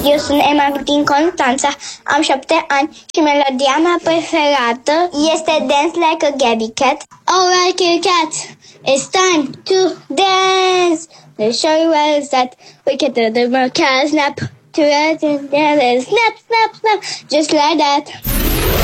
Eu sunt Emma din Constanța, am 7 ani și melodia mea preferată este Dance Like a Gabby Cat. Alright, kitty cats, it's time to dance. Let's show you where it's at. We can do the cat snap to it and snap, snap, snap, just like that.